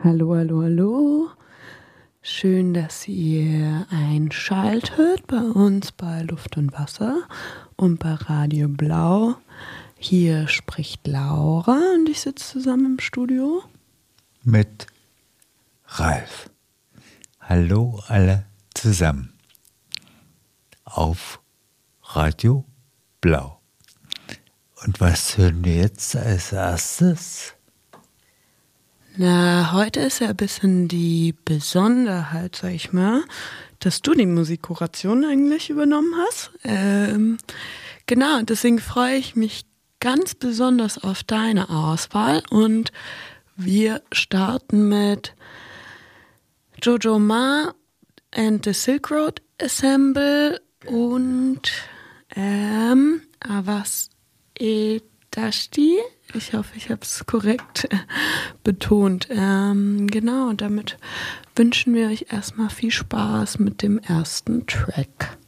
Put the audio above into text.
Hallo, hallo, hallo. Schön, dass ihr einschaltet bei uns bei Luft und Wasser und bei Radio Blau. Hier spricht Laura und ich sitze zusammen im Studio mit Ralf. Hallo alle zusammen auf Radio Blau. Und was hören wir jetzt als erstes? Na, heute ist ja ein bisschen die Besonderheit, sag ich mal, dass du die Musikkuration eigentlich übernommen hast. Genau, deswegen freue ich mich ganz besonders auf deine Auswahl und wir starten mit Jojo Ma and the Silk Road Ensemble und Avas Edashti. Ich hoffe, ich habe es korrekt betont. Genau, damit wünschen wir euch erstmal viel Spaß mit dem ersten Track.